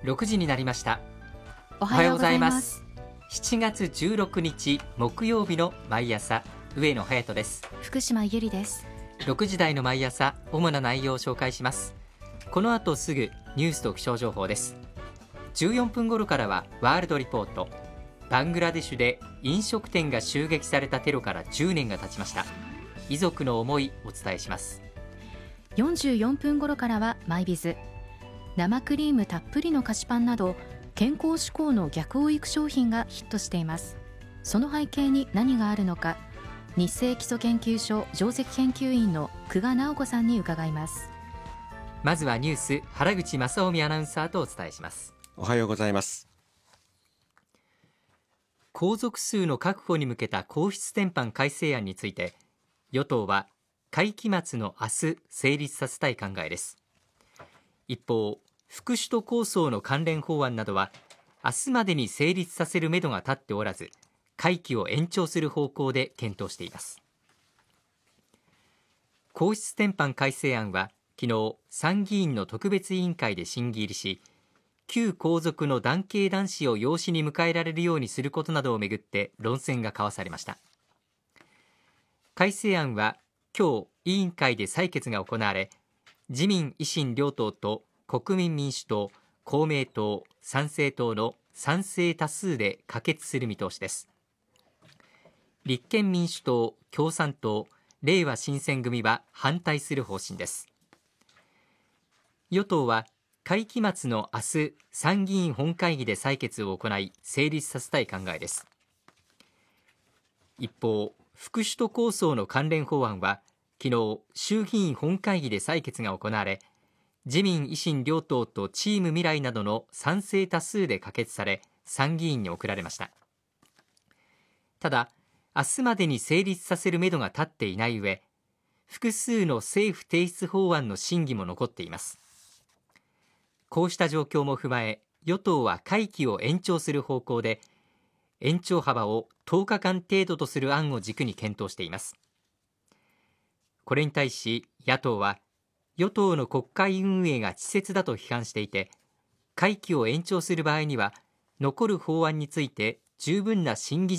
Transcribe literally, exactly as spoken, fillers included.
ろくじになりました。 おはようございます。 しちがつじゅうろくにち木曜日の毎朝、上野隼人です。 福島ゆりです。 ろくじ台の毎朝、主な内容を紹介します。この後すぐニュースと気象情報です。じゅうよんぷん頃からはワールドリポート。バングラデシュで飲食店が襲撃されたテロからじゅうねんが経ちました。遺族の思いお伝えします。 よんじゅうよんぷん頃からはマイビズ。生クリームたっぷりの菓子パンなど健康志向の逆をいく商品がヒットしています。その背景に何があるのか、日清基礎研究所上席研究員の久我直子さんに伺います。 まずはニュース、原口正臣アナウンサーとお伝えします。 おはようございます。 皇族数の確保に向けた皇室典範改正案について、与党は会期末の明日成立させたい考えです。一方、副首都構想の関連法案などは明日までに成立させるめどが立っておらず、会期を延長する方向で検討しています。皇室典範改正案は昨日、参議院の特別委員会で審議入りし、旧皇族の男系男子を養子に迎えられるようにすることなどをめぐって論戦が交わされました。改正案は今日委員会で採決が行われ、自民維新両党と国民民主党、公明党、参政党の賛成多数で可決する見通しです。立憲民主党、共産党、れいわ新選組は反対する方針です。与党は会期末の明日、参議院本会議で採決を行い成立させたい考えです。一方、副首都構想の関連法案は昨日、衆議院本会議で採決が行われ、自民維新両党とチーム未来などの賛成多数で可決され、参議院に送られました。ただ、明日までに成立させるめどが立っていない上、複数の政府提出法案の審議も残っています。こうした状況も踏まえ、与党は会期を延長する方向で、延長幅をとおかかん程度とする案を軸に検討しています。これに対し野党は、与党の国会運営が稚拙だと批判していて、会期を延長する場合には残る法案について十分な審議